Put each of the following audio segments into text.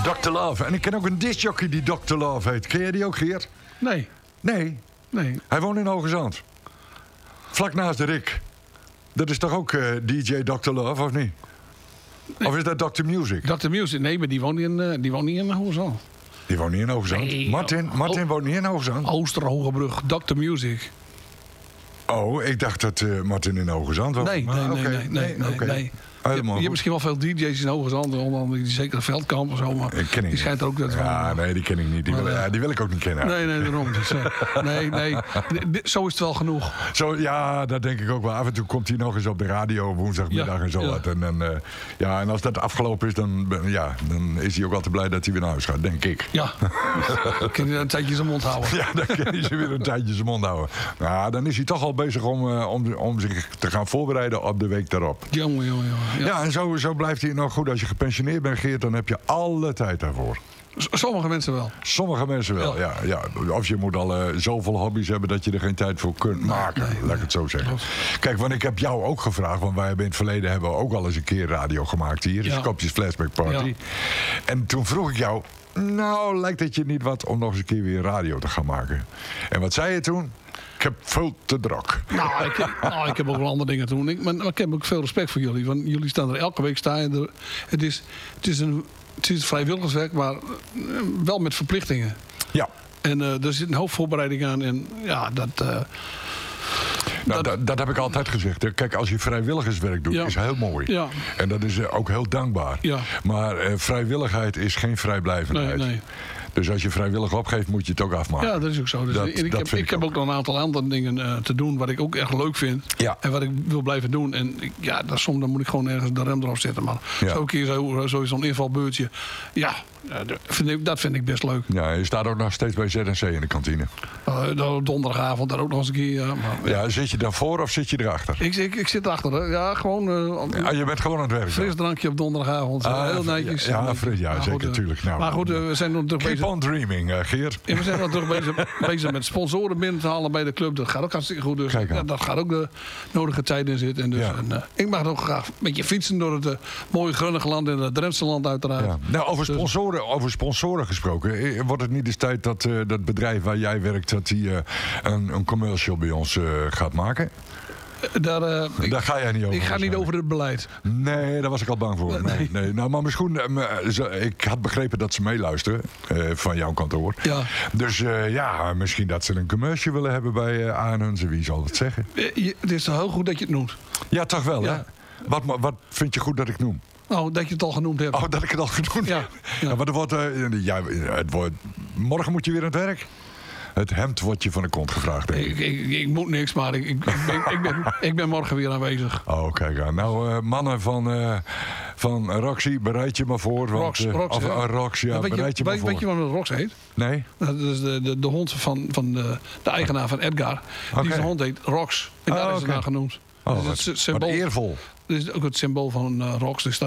Dr. Love. En ik ken ook een discjockey die Dr. Love heet. Ken jij die ook, Geert? Nee. Nee. Hij woont in Hoge Zand. Vlak naast de Rick. Dat is toch ook DJ Dr. Love, of niet? Nee. Of is dat Dr. Music? Dr. Music, nee, maar die woont niet in Hoge Zand. Die woont niet in Hoge Zand? Nee, Martin woont niet in Hoge Zand? Oosterhogebrug, Dr. Music. Oh, ik dacht dat Martin in Hoge Zand was. Nee. Je hebt misschien wel veel DJ's in Hoge Zand, onder andere die zeker Veldkamp of zo, maar die schijnt er ook dat. Ja, nee, die ken ik niet. Die wil ik ook niet kennen. Nee, daarom. Dus, nee. Zo is het wel genoeg. Zo, ja, dat denk ik ook wel. Af en toe komt hij nog eens op de radio woensdagmiddag en zo wat. En als dat afgelopen is, dan is hij ook altijd blij dat hij weer naar huis gaat, denk ik. Ja, dan kan hij een tijdje zijn mond houden. Ja, dan kan hij weer een tijdje zijn mond houden. Nou, dan is hij toch al bezig om zich te gaan voorbereiden op de week daarop. Jongen. Ja, en zo blijft hij nog goed. Als je gepensioneerd bent, Geert, dan heb je alle tijd daarvoor. Sommige mensen wel. Sommige mensen wel, ja. Of je moet al zoveel hobby's hebben dat je er geen tijd voor kunt maken. Laat ik het zo zeggen. Kijk, want ik heb jou ook gevraagd, want wij hebben in het verleden hebben we ook al eens een keer radio gemaakt hier. Dus Kopjes Flashback Party. Ja. En toen vroeg ik jou, nou, lijkt het je niet wat om nog eens een keer weer radio te gaan maken? En wat zei je toen? Ik heb veel te druk. Ik heb ook wel andere dingen te doen. Maar ik heb ook veel respect voor jullie. Want jullie staan er elke week. Het is vrijwilligerswerk, maar wel met verplichtingen. Ja. En er zit een hoop voorbereiding aan. En ja, dat heb ik altijd gezegd. Hè. Kijk, als je vrijwilligerswerk doet, is heel mooi. Ja. En dat is ook heel dankbaar. Ja. Maar vrijwilligheid is geen vrijblijvendheid. Nee. Dus als je vrijwillig opgeeft, moet je het ook afmaken. Ja, dat is ook zo. Dus ik heb ook nog een aantal andere dingen te doen wat ik ook echt leuk vind. Ja. En wat ik wil blijven doen. En soms dan moet ik gewoon ergens de rem erop zetten. Maar zo een keer zo'n invalbeurtje. Ja, dat vind ik best leuk. Ja, je staat ook nog steeds bij ZNC in de kantine. Donderdagavond daar ook nog eens een keer. Ja, zit je daarvoor of zit je erachter? Ik zit erachter. Hè. Ja, gewoon... je bent gewoon aan het werk. Fris drankje op donderdagavond. Heel netjes. Ja, zeker, natuurlijk. Maar goed, we zijn nog terug bezig. Keep on dreaming, Geert. Ja, we zijn nog terug bezig met sponsoren binnen te halen bij de club. Dat gaat ook hartstikke goed. Dus dat gaat ook de nodige tijd in zitten. En dus, ik mag ook graag een beetje fietsen door het mooie grunnige land en het Drentse land uiteraard. Ja. Nou, over sponsoren gesproken. Wordt het niet eens tijd dat dat bedrijf waar jij werkt, dat die een commercial bij ons gaat maken? Daar ga jij niet over. Ik ga niet over het beleid. Nee, daar was ik al bang voor. Nee. Nou, maar misschien... ik had begrepen dat ze meeluisteren van jouw kantoor. Ja. Dus misschien dat ze een commercial willen hebben bij Arnhem. Wie zal het zeggen? Het is toch heel goed dat je het noemt. Ja, toch wel, hè? Wat vind je goed dat ik noem? Oh, dat je het al genoemd hebt. Oh, dat ik het al genoemd heb. Ja. Maar het wordt... Morgen moet je weer aan het werk. Het hemd wordt je van de kont gevraagd, denk ik. Ik moet niks, maar ik ben morgen weer aanwezig. Oh, kijk aan. Nou, mannen van Roxy, bereid je maar voor. Want, Rox, ja, bereid je maar voor. Weet je waarom Rox heet? Nee. Dat is de hond van de eigenaar van Edgar. Die zijn hond heet Rox. En daar is het naar genoemd. Oh, dus het symbool, wat eervol. Dat is ook het symbool van Rox. Dus staat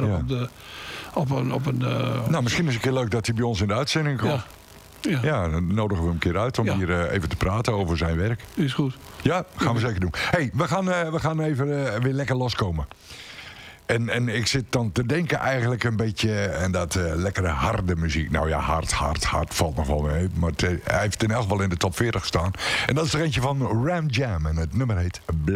ook op een... Nou, misschien is het een keer leuk dat hij bij ons in de uitzending komt. Ja, dan nodigen we hem een keer uit om hier even te praten over zijn werk. Is goed. Ja, gaan we zeker doen. Hey, we gaan even weer lekker loskomen. En ik zit dan te denken eigenlijk een beetje aan dat lekkere harde muziek. Nou ja, hard valt nog wel mee. Maar hij heeft in elk geval in de top 40 gestaan. En dat is er eentje van Ram Jam. En het nummer heet